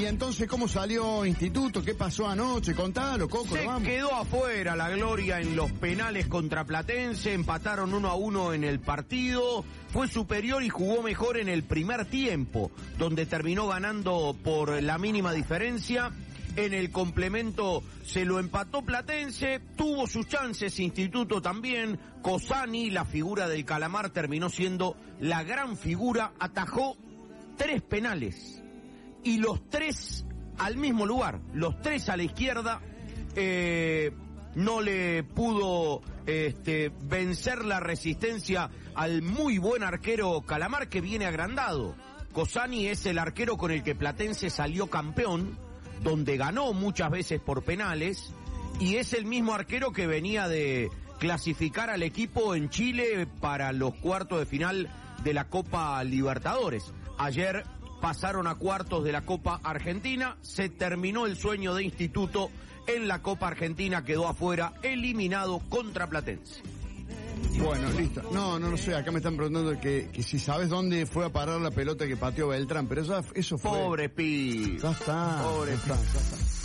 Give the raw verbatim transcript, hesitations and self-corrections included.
entonces, ¿cómo salió Instituto? ¿Qué pasó anoche? Contalo, Coco, Se vamos. quedó afuera la Gloria en los penales contra Platense, empataron uno a uno en el partido, fue superior y jugó mejor en el primer tiempo, donde terminó ganando por la mínima diferencia. En el complemento se lo empató Platense, tuvo sus chances Instituto también. Cosani, la figura del Calamar, terminó siendo la gran figura, atajó tres penales y los tres al mismo lugar, los tres a la izquierda. eh, no le pudo este, vencer la resistencia al muy buen arquero Calamar, que viene agrandado. Cosani es el arquero con el que Platense salió campeón, donde ganó muchas veces por penales, y es el mismo arquero que venía de clasificar al equipo en Chile para los cuartos de final de la Copa Libertadores. Ayer pasaron a cuartos de la Copa Argentina, se terminó el sueño de Instituto en la Copa Argentina, quedó afuera, eliminado contra Platense. Bueno, listo. No, no, no sé, acá me están preguntando que, que si sabes dónde fue a parar la pelota que pateó Beltrán, pero eso, eso fue... Pobre Pi. Ya está. Pobre ya Pi. está, ya está.